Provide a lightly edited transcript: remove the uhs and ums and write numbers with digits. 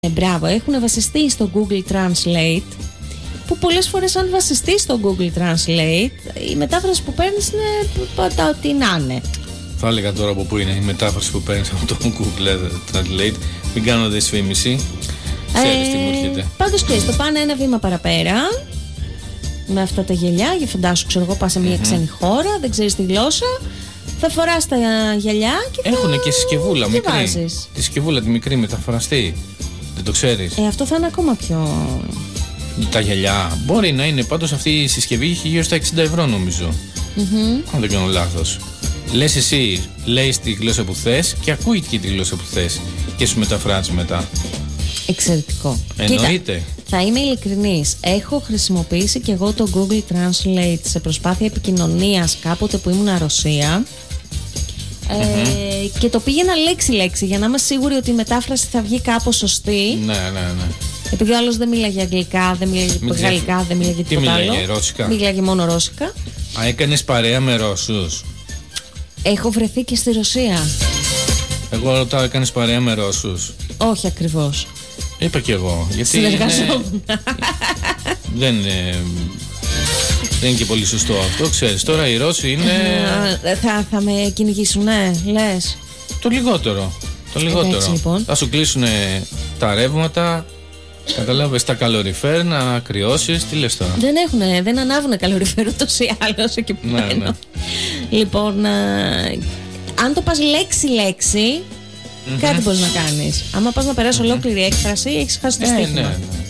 Μπράβο, έχουν βασιστεί στο Google Translate, που πολλές φορές αν βασιστεί στο Google Translate, η μετάφραση που παίρνεις είναι ό,τι να είναι. Θα έλεγα τώρα από πού είναι η μετάφραση που παίρνεις από το Google Translate. Μην κάνω δυσφήμιση. Ξέρεις τι μου έρχεται. Πάντως ξέρεις, το πάνε ένα βήμα παραπέρα με αυτά τα γυαλιά. Για φαντάσου, ξέρω εγώ, πας σε μια ξένη χώρα, δεν ξέρεις τη γλώσσα, θα φοράς τα γυαλιά και έχουνε και συσκευούλα μικρή. βάζεις. Τη συσκευούλα τη μικρή μεταφραστή. Δεν το ξέρεις. Αυτό θα είναι ακόμα πιο... Τα γυαλιά μπορεί να είναι. Πάντως αυτή η συσκευή είχε γύρω στα 60 ευρώ νομίζω. Αν δεν κάνω λάθος. Λες εσύ, λέει τη γλώσσα που θες και ακούει και τη γλώσσα που θες και σου μεταφράζει μετά. Εξαιρετικό. Εννοείται. Κοίτα, θα είμαι ειλικρινής. Έχω χρησιμοποιήσει και εγώ το Google Translate σε προσπάθεια επικοινωνίας κάποτε που ήμουν Ρωσία. Και το πήγαινα λέξη-λέξη για να είμαι σίγουρη ότι η μετάφραση θα βγει κάπως σωστή. Ναι. Επειδή ο άλλος δεν μίλαγε αγγλικά, δεν μίλαγε γαλλικά, δεν μίλαγε τίποτα άλλο. Ρώσικα. Μίλαγε μόνο ρώσικα. Α, έκανες παρέα με Ρώσους? Έχω βρεθεί και στη Ρωσία. Εγώ ρωτάω, έκανες παρέα με Ρώσους? Όχι ακριβώς. Είπα κι εγώ. Γιατί συνεργαζόμουν. Δεν είναι και πολύ σωστό αυτό, ξέρεις. Τώρα οι Ρώσοι είναι... Θα με κυνηγήσουν, ναι, λες. Το λιγότερο. Έτσι, λοιπόν. Θα σου κλείσουν τα ρεύματα, καταλάβες, τα καλοριφέρ, να κρυώσεις. Τι λες τώρα? Δεν ανάβουν καλοριφέρ ούτως ή άλλως εκεί που μένω. Λοιπόν, αν το πας λέξη-λέξη, κάτι μπορείς να κάνεις. Άμα πας να περάσεις ολόκληρη έκφραση, έχεις χάσει το στίχημα.